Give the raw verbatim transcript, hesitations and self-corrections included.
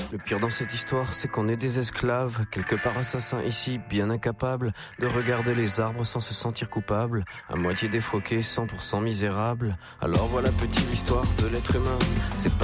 Le pire dans cette histoire, c'est qu'on est des esclaves, quelque part assassins ici, bien incapables de regarder les arbres sans se sentir coupables, à moitié défroqués, cent pour cent misérables. Alors voilà petite l'histoire de l'être humain, c'est